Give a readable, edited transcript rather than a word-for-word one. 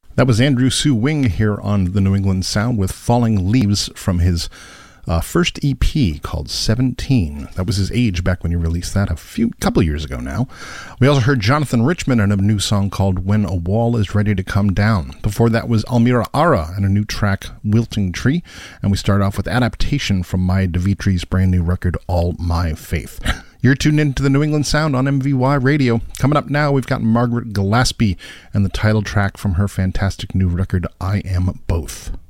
That was Andrew Sue Wing here on the New England Sound with Falling Leaves from his first EP called 17. That was his age back when he released that couple years ago now. We also heard Jonathan Richman and a new song called When a Wall is Ready to Come Down. Before that was Almira Ara and a new track, Wilting Tree. And we start off with Adaptation from Maya DeVitri's brand new record, All My Faith. You're tuned into the New England Sound on MVY Radio. Coming up now, we've got Margaret Gillespie and the title track from her fantastic new record, I Am Both.